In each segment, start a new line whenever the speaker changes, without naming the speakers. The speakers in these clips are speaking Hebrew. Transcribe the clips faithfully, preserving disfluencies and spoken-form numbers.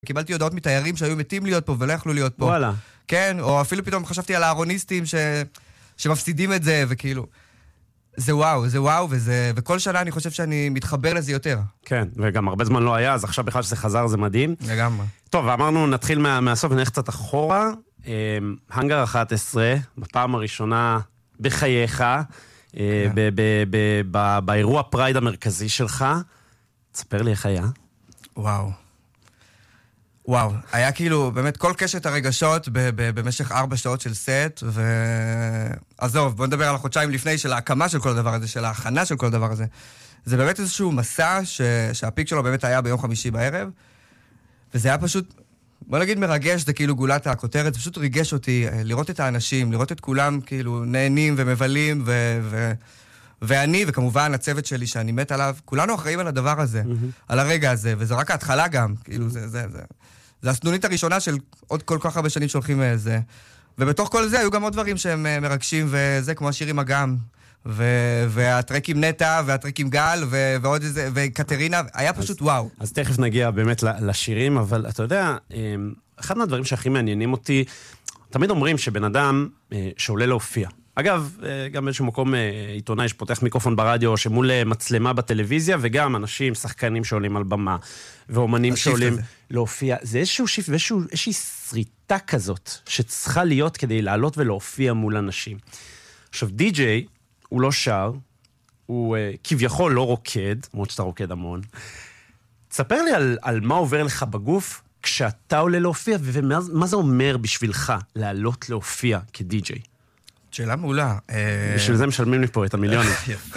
קיבלתי הודעות מתיירים שהיו מתים להיות פה ולא יכלו להיות פה.
וואלה.
כן, או אפילו פתאום חשבתי על הארוניסטים ש... שמפסידים את זה, וכאילו... זה וואו, זה וואו, וזה... וכל שנה אני חושב שאני מתחבר לזה יותר.
כן, וגם הרבה זמן לא היה, אז עכשיו בכלל שזה חזר זה מדהים.
לגמרי.
טוב, אמרנו נתחיל מה... מהסוף ונלך קצת אחורה. הנגר אחת עשרה, בפעם הראשונה בחייך, ב- ב- ב- ב- באירוע פרייד המרכזי שלך. תספר לי איך היה.
וואו. וואו, היה כאילו באמת כל קשת הרגשות ב- ב- במשך ארבע שעות של סט, ועזוב, בוא נדבר על החודשיים לפני של ההקמה של כל הדבר הזה, של ההכנה של כל הדבר הזה. זה באמת איזשהו מסע ש... שהפיק שלו באמת היה ביום חמישי בערב, וזה היה פשוט, בוא נגיד מרגש, זה כאילו גולת הכותרת, זה פשוט ריגש אותי לראות את האנשים, לראות את כולם כאילו נהנים ומבלים, ו... ו... ואני, וכמובן הצוות שלי שאני מת עליו, כולנו אחראים על הדבר הזה, mm-hmm. על הרגע הזה, וזה רק ההתחלה גם, כאילו זה, זה, זה, זה הסנונית הראשונה של עוד כל כך הרבה שנים שהולכים זה. ובתוך כל זה היו גם עוד דברים שהם מרגשים, וזה כמו השיר עם אגם, ו- והטרק עם נטה, והטרק עם גל, ו- ועוד איזה, וקטרינה, היה פשוט
אז,
וואו.
אז תכף נגיע באמת לשירים, אבל אתה יודע, אחד מהדברים שהכי מעניינים אותי, תמיד אומרים שבן אדם שעולה להופיע, אגב, גם באיזשהו מקום עיתונאי שפותח מיקרופון ברדיו, שמול מצלמה בטלוויזיה, וגם אנשים, שחקנים שעולים על במה, ואומנים שעולים להופיע. זה איזשהו שיפט ואיזושהי שריטה כזאת, שצריכה להיות כדי לעלות ולהופיע מול אנשים. עכשיו, די-ג'יי, הוא לא שר, הוא כביכול לא רוקד, למרות שאתה רוקד המון. תספר לי על, על מה עובר לך בגוף, כשאתה עולה להופיע, ומה זה אומר בשבילך לעלות להופיע כדי-ג'יי?
שאלה מעולה.
בשביל זה משלמים לי פה את המיליונים.
יפה.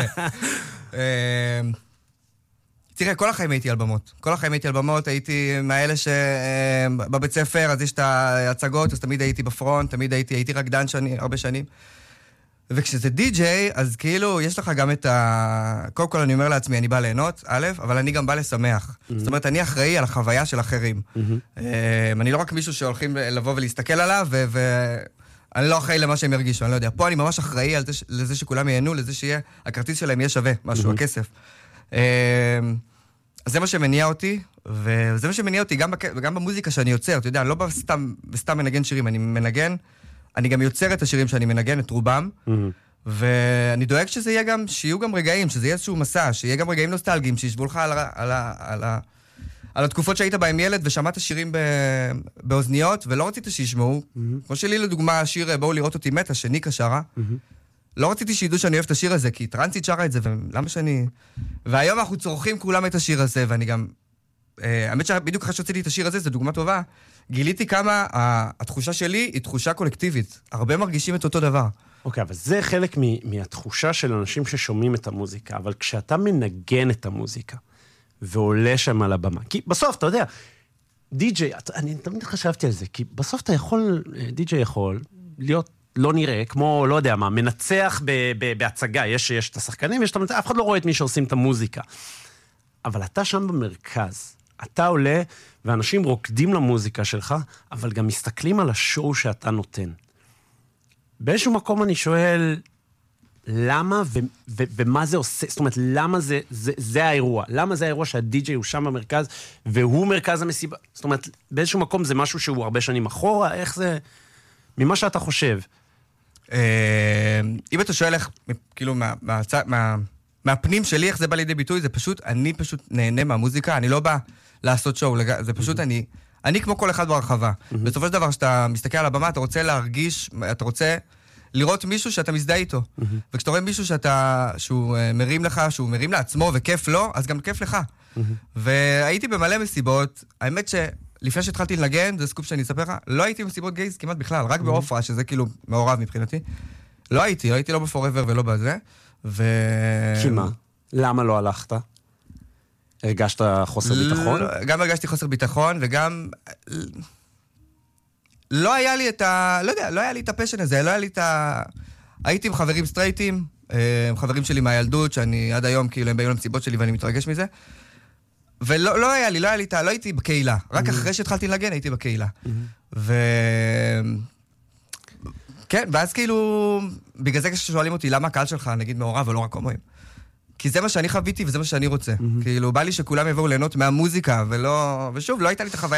תראה, כל החיים הייתי על במות. כל החיים הייתי על במות, הייתי מהאלה שבבית ספר, אז יש את ההצגות, אז תמיד הייתי בפרונט, תמיד הייתי, הייתי רקדן הרבה שנים. וכשזה די-ג'יי, אז כאילו, יש לך גם את ה... קודם כל אני אומר לעצמי, אני בא ליהנות, א', אבל אני גם בא לשמח. זאת אומרת, אני אחראי על החוויה של אחרים. אני לא רק מישהו שהולכים לבוא ולהסתכל עליו, ו... אני לא אחראי למה שהם ירגישו, אני לא יודע. פה אני ממש אחראי על זה, לזה שכולם ייהנו, לזה שיהיה, הכרטיס שלהם יהיה שווה, משהו, הכסף. אז זה מה שמניע אותי, וזה מה שמניע אותי גם, גם במוזיקה שאני יוצר, אתה יודע, אני לא בסתם, בסתם מנגן שירים, אני מנגן, אני גם יוצר את השירים שאני מנגן, את רובם, ואני דואג שזה יהיה גם, שיהיו גם רגעים, שזה יהיה איזשהו מסע, שיהיה גם רגעים נוסטלגיים, שישבו לך על, על, על, על, על התקופות שהיית בהם ילד ושמעת שירים באוזניות, ולא רצית שישמעו. כמו שלי לדוגמה, השיר בואו לראות אותי מתה, שניקה שרה. לא רציתי שידעו שאני אוהב את השיר הזה, כי טרנסית שרה את זה, ולמה שאני... והיום אנחנו צורכים כולם את השיר הזה, ואני גם... האמת שבדיוק אחרי שהוצאתי את השיר הזה, זו דוגמה טובה, גיליתי כמה התחושה שלי היא תחושה קולקטיבית. הרבה מרגישים את אותו דבר.
אוקיי, אבל זה חלק מהתחושה של אנשים ששומעים את המוזיקה, אבל כשאתה מנגן את המוזיקה, ועולה שם על הבמה. כי בסוף, אתה יודע, די-ג'יי, אני תמיד חשבתי על זה, כי בסוף אתה יכול, די-ג'יי יכול להיות לא נראה, כמו, לא יודע מה, מנצח ב- ב- בהצגה, יש, יש את השחקנים, יש את המנצח, אף אחד לא רואה את מי שעושים את המוזיקה. אבל אתה שם במרכז, אתה עולה, ואנשים רוקדים למוזיקה שלך, אבל גם מסתכלים על השואו שאתה נותן. באיזשהו מקום אני שואל, למה ו- ו- ומה זה עושה, זאת אומרת, למה זה, זה, זה האירוע? למה זה האירוע שהדי-ג'יי הוא שם במרכז, והוא מרכז המסיבה? זאת אומרת, באיזשהו מקום זה משהו שהוא הרבה שנים אחורה, איך זה, ממה שאתה חושב?
אם אתה שואל איך, כאילו, מה, מה, מה, מהפנים שלי, איך זה בא לידי ביטוי, זה פשוט, אני פשוט נהנה מהמוזיקה, אני לא בא לעשות שואו, זה פשוט אני, אני כמו כל אחד ברחבה. בסופו של דבר, שאתה מסתכל על הבמה, אתה רוצה להרגיש, אתה רוצה... לראות מישהו שאתה מזדהה איתו. Mm-hmm. וכשאתה רואה מישהו שאתה, שהוא מרים לך, שהוא מרים לעצמו וכיף לו, אז גם כיף לך. Mm-hmm. והייתי במלא מסיבות, האמת שלפני שהתחלתי לנגן, זה סקופ שאני אספר לך, לא הייתי במסיבות גייז כמעט בכלל, רק mm-hmm. באופרה, שזה כאילו מעורב מבחינתי. לא הייתי, לא הייתי לא בפוראבר ולא בזה. ו...
כי מה? למה לא הלכת? הרגשת חוסר ביטחון?
גם הרגשתי חוסר ביטחון, וגם... לא היה לי את ה... לא יודע, לא היה לי את הפשן הזה, לא היה לי את ה... הייתי עם חברים סטרייטים, חברים שלי מהילדות, שאני עד היום, כאילו, הם באים למסיבות שלי ואני מתרגש מזה. ולא לא היה לי, לא היה לי את ה... לא הייתי בקהילה. רק אחרי שהתחלתי לנגן, הייתי בקהילה. ו... כן, ואז כאילו... בגלל זה כששואלים אותי, למה הקהל שלך, נגיד, מעורב ולא רק הומואים? כי זה מה שאני חוויתי וזה מה שאני רוצה. כאילו, בא לי שכולם יבואו ליהנות מהמוזיקה, ולא... ושוב, לא הייתה לי את החוויה